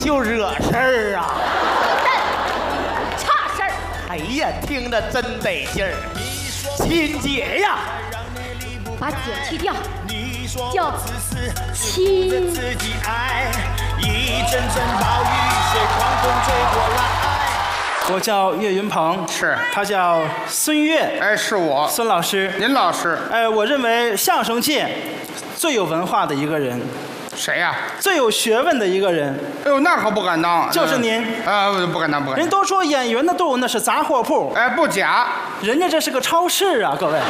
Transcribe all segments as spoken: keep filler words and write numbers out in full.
就惹事儿啊！ 差事儿！ 哎呀，听着真得劲儿。亲姐呀， 把姐去掉，叫亲。 我叫岳云鹏， 是他叫孙越， 哎，是我， 孙老师， 您老师， 哎，我认为相声界最有文化的一个人， 谁呀、啊？ 最有学问的一个人。 哎呦，那可不敢当， 就是您啊、呃，不敢当，不敢当。 人都说演员的肚那是杂货铺， 哎，不假， 人家这是个超市啊，各位。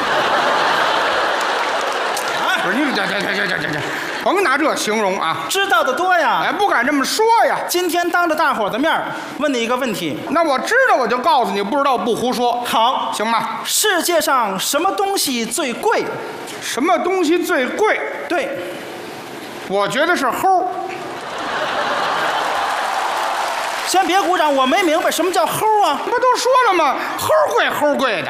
不是你这这这这这这这，甭拿这形容啊！ 知道的多呀， 哎，不敢这么说呀。 今天当着大伙的面问你一个问题， 那我知道我就告诉你，不知道不胡说。 好， 行吗？ 世界上什么东西最贵？ 什么东西最贵？ 对， 我觉得是齁。 先别鼓掌，我没明白什么叫齁啊？ 不都说了吗？齁贵齁贵的，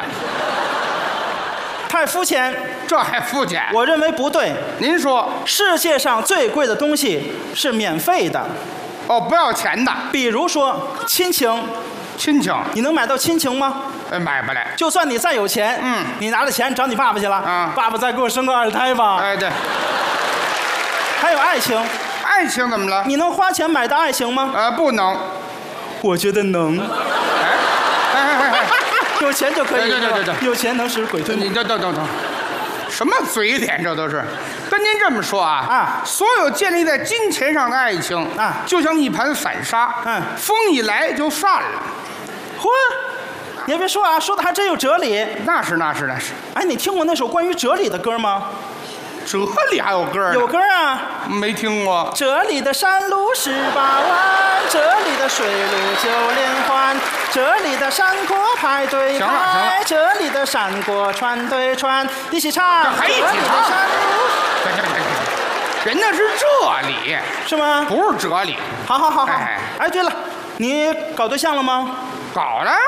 太肤浅。 这还肤浅？ 我认为不对。 您说， 世界上最贵的东西是免费的， 哦，不要钱的， 比如说亲情。 亲情， 你能买到亲情吗？ 哎，买不来。 就算你再有钱， 嗯， 你拿着钱找你爸爸去了， 啊， 爸爸再给我生个二胎吧。 哎，对。 还有爱情， 爱情怎么了？ 你能花钱买到爱情吗？ 呃，不能。 我觉得能。 哎，哎哎哎， 有钱就可以。 对对对对对， 有钱能使鬼推磨。 你等等等等，什么嘴脸？这都是。跟您这么说啊， 啊， 所有建立在金钱上的爱情啊， 就像一盘散沙， 嗯， 风一来就散了。 嚯，你别说啊，说的还真有哲理。 那是那是那是。 哎，你听过那首关于哲理的歌吗？ 这里还有歌？ 有歌啊。 没听过。 这里的山路十八弯，这里的水路九连环，这里的山坡排队行了行了， 排，这里的山过川对川，一起唱。 这还一起唱？ 这里的山路， 行行行行，人家是这里， 是吗？ 不是哲理。 好好好好。 哎哎，对了，你搞对象了吗？ 搞了。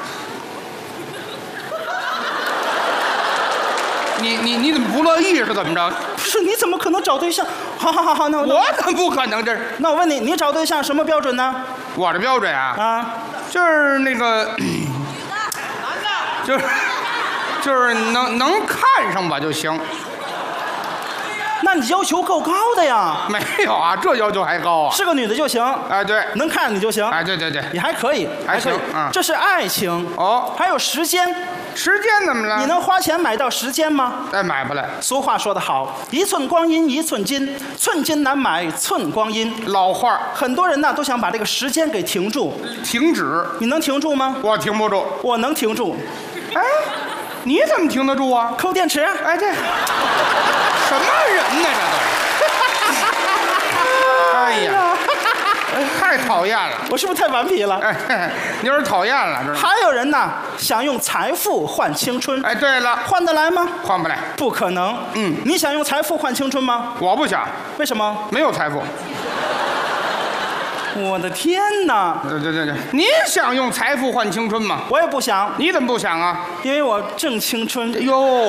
你你你怎么不乐意是怎么着？ 不是，你怎么可能找对象？好好好好，那我我怎么不可能？这是。 那我问你，你找对象什么标准呢？ 我的标准啊， 啊， 就是那个，就是就是能能看上吧就行。 那你要求够高的呀？ 没有啊，这要求还高啊。 是个女的就行。 哎，对， 能看你就行。 哎，对对对， 你还可以， 还行可以。 嗯， 这是爱情。 哦， 还有时间。 时间怎么了？ 你能花钱买到时间吗？ 哎，买不来。 俗话说得好，一寸光阴一寸金，寸金难买寸光阴。 老话， 很多人呢都想把这个时间给停住。 停止。 你能停住吗？ 我停不住。 我能停住。 哎，你怎么停得住啊？ 抠电池。 哎，这什么人呢？这都是。哎呀，太讨厌了！ 我是不是太顽皮了？ 哎，你有点讨厌了，知道吗？ 还有人呢，想用财富换青春。 哎，对了， 换得来吗？ 换不来， 不可能。 嗯， 你想用财富换青春吗？ 我不想。 为什么？ 没有财富。 我的天哪！ 对对对对，你想用财富换青春吗？ 我也不想。 你怎么不想啊？ 因为我正青春。 哟。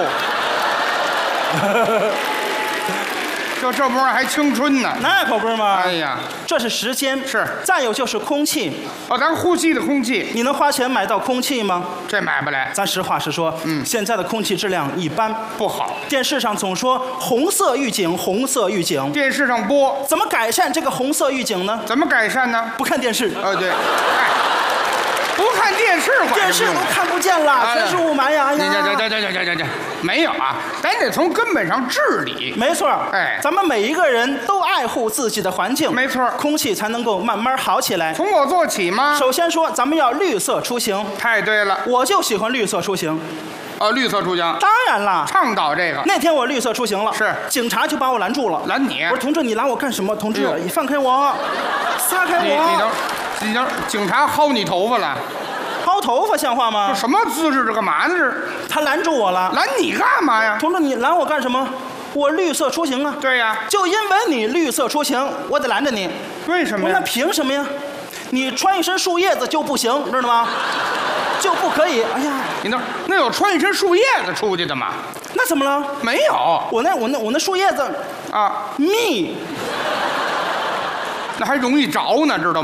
这这模样还青春呢？ 那可不是吗？ 哎呀， 这是时间， 是。 再有就是空气。 哦，咱呼吸的空气。 你能花钱买到空气吗？ 这买不来。 咱实话实说， 嗯， 现在的空气质量一般， 不好。 电视上总说红色预警，红色预警。 电视上播， 怎么改善这个红色预警呢？ 怎么改善呢？ 不看电视。 呃，对。哎，不看电视， 电视都看不见了，全是雾霾呀！ 你这这这这这这这没有啊，咱得从根本上治理。 没错， 哎， 咱们每一个人都爱护自己的环境， 没错， 空气才能够慢慢好起来。 从我做起吗？ 首先说，咱们要绿色出行。 太对了， 我就喜欢绿色出行。 哦，绿色出行。 当然了， 倡导这个。 那天我绿色出行了， 是警察就把我拦住了。 拦你？ 我说同志，你拦我干什么？同志，你放开我，撒开我！ 你你等，你等，警察薅你头发了？ 薅头发像话吗？ 这什么姿势？这干嘛呢？这他拦住我了。 拦你干嘛呀？ 同志，你拦我干什么？我绿色出行啊。 对呀。 就因为你绿色出行，我得拦着你。 为什么呀？ 那凭什么呀？你穿一身树叶子就不行，知道吗？就不可以。哎呀， 你等，那有穿一身树叶子出去的吗？ 那怎么了？ 没有。 我那我那我那树叶子啊， 密， 那还容易着呢，知道吗？